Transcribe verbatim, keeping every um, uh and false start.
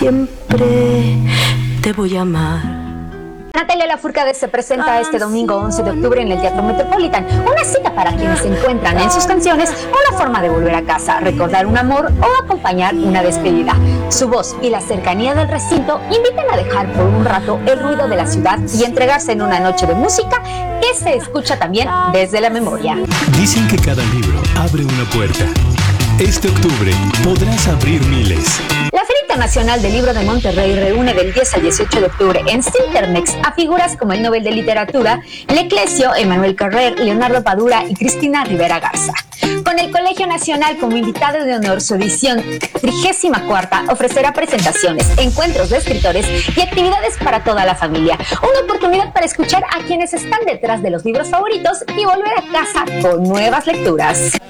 Siempre te voy a amar. Natalia Lafourcade se presenta este domingo once de octubre en el Teatro Metropolitan. Una cita para quienes encuentran en sus canciones una forma de volver a casa, recordar un amor o acompañar una despedida. Su voz y la cercanía del recinto invitan a dejar por un rato el ruido de la ciudad y entregarse en una noche de música que se escucha también desde la memoria. Dicen que cada libro abre una puerta. Este octubre podrás abrir miles. La Feria Internacional del Libro de Monterrey reúne del diez al dieciocho de octubre en Cintermex a figuras como el Nobel de Literatura, Leclesio, Emmanuel Carrer, Leonardo Padura y Cristina Rivera Garza. Con el Colegio Nacional como invitado de honor, su edición trigésima cuarta ofrecerá presentaciones, encuentros de escritores y actividades para toda la familia. Una oportunidad para escuchar a quienes están detrás de los libros favoritos y volver a casa con nuevas lecturas.